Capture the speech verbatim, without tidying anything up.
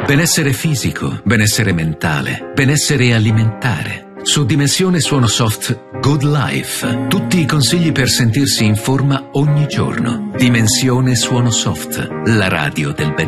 Benessere fisico, benessere mentale, benessere alimentare. Su Dimensione Suono Soft Good Life. Tutti i consigli per sentirsi in forma ogni giorno. Dimensione Suono Soft, la radio del benessere.